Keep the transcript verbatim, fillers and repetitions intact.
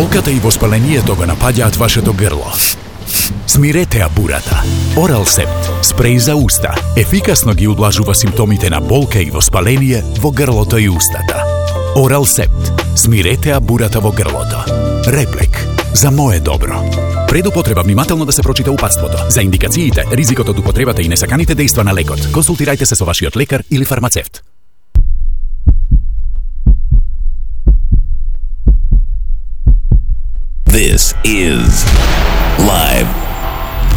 Докато и воспалението го напаѓаат вашето грло. Смиретеа бурата. Оралсепт, спреј за уста, ефикасно ги удлажува симптомите на болка и воспаление во грлото и устата. Оралсепт, смиретеа бурата во грлото. Реплек, за мое добро. Пред употреба внимателно да се прочита упатството. За индикациите, ризикот од употребата и несаканите дејства на лекот, консултирајте се со вашиот лекар или фармацевт. This is Live